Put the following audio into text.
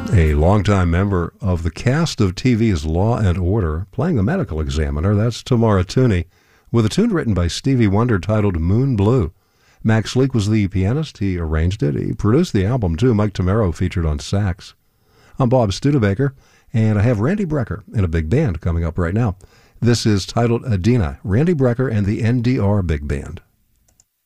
A longtime member of the cast of TV's Law and Order, playing the medical examiner, that's Tamara Tooney, with a tune written by Stevie Wonder titled Moon Blue. Max Leak was the pianist. He arranged it. He produced the album, too. Mike Tamaro featured on sax. I'm Bob Studebaker, and I have Randy Brecker in a big band coming up right now. This is titled Adina, Randy Brecker and the NDR Big Band.